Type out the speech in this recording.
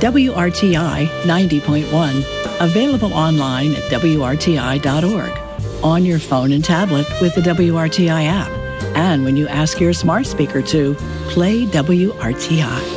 WRTI 90.1, available online at WRTI.org, on your phone and tablet with the WRTI app, and when you ask your smart speaker to play WRTI.